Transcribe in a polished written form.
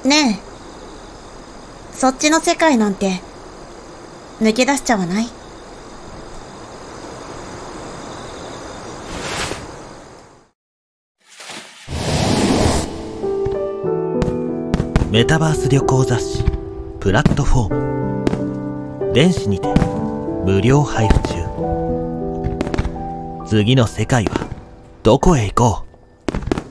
ねえ、そっちの世界なんて抜け出しちゃわない？ メタバース旅行雑誌プラットフォーム電子にて無料配布中。次の世界はどこへ行こう。